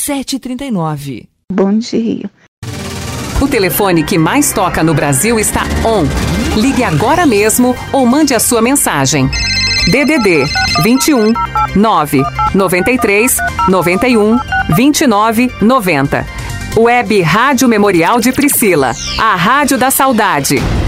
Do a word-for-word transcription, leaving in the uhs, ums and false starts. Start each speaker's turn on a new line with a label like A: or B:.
A: sete três nove.
B: Bom dia.
C: O telefone que mais toca no Brasil está on. Ligue agora mesmo ou mande a sua mensagem. D D D vinte e um, nove, noventa e três, noventa e um, vinte e nove, noventa. Web Rádio Memorial de Priscila, a Rádio da Saudade.